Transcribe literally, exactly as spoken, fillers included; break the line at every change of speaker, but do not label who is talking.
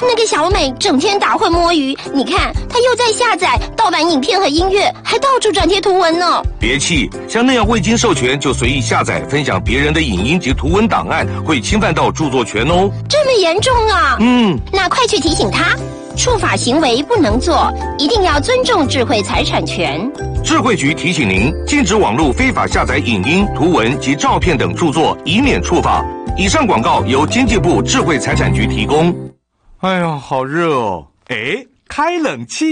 那个小美整天打混摸鱼，你看她又在下载盗版影片和音乐，还到处转贴图文呢。
别气，像那样未经授权就随意下载分享别人的影音及图文档案，会侵犯到著作权哦。
这么严重啊？
嗯，
那快去提醒他，触法行为不能做，一定要尊重智慧财产权。
智慧局提醒您，禁止网络非法下载影音、图文及照片等著作，以免触法。以上广告由经济部智慧财产局提供。哎呀，好热哦！哎，开冷气。